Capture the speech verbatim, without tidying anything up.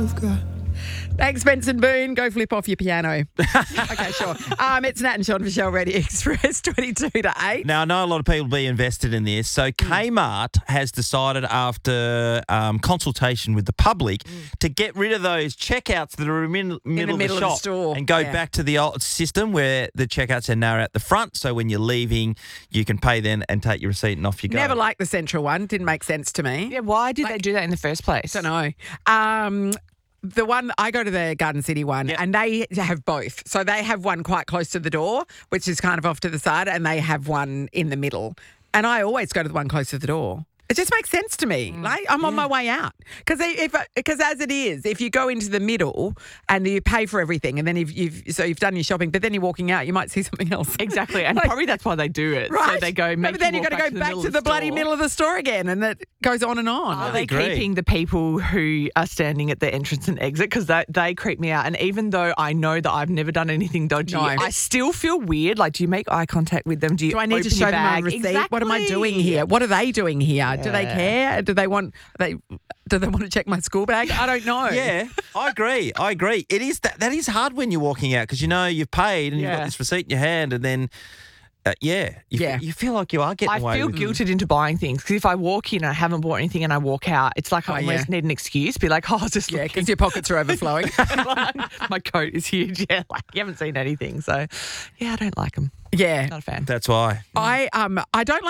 Thanks, Benson Boone. Go flip off your piano. Okay, sure. Um, it's Nat and Sean for Shell Ready Express, twenty-two to eight. Now, I know a lot of people be invested in this. So Kmart has decided after um, consultation with the public mm. to get rid of those checkouts that are in, middle, in the middle middle of the of shop the store. and go Yeah. back to the old system where the checkouts are narrow at the front. So when you're leaving, you can pay then and take your receipt and off you go. Never liked the central one. Didn't make sense to me. Yeah, why did Like- they do that in the first place? Don't know. Um, the one I go to the Garden City one, Yep. and they have both. So they have one quite close to the door, which is kind of off to the side, and they have one in the middle. And I always go to the one close to the door. It just makes sense to me. Mm. Like I'm on my way out because if because as it is, if you go into the middle and you pay for everything, and then you've, you've so you've done your shopping, but then you're walking out, you might see something else. Exactly, and Like- probably that's why they do it. Right. So they go, No, make but then you you've walk got to go the back middle to of the bloody store. middle of the store again, and that goes on and on. Are I they agree. keeping the people who are standing at the entrance and exit? Because they, they creep me out. And even though I know that I've never done anything dodgy, No. I still feel weird. Like, do you make eye contact with them? Do you Do I need to open show your them my bag? receipt? What am I doing Exactly. here? What are they doing here? Do they Yeah. care? Do they want they do they want to check my school bag? I don't know. Yeah, I agree. I agree. It is that that is hard when you're walking out because you know you've paid and you've Yeah. got this receipt in your hand, and then uh, yeah, you, Yeah. you feel like you are getting I away feel with it. guilted into buying things because if I walk in and I haven't bought anything and I walk out, it's like I Oh, almost yeah. need an excuse. Be like, oh, I was just Yeah, looking. because your pockets are overflowing. My coat is huge. Yeah, like you haven't seen anything. So, yeah, I don't like them. Yeah. Not a fan. That's why. I um I don't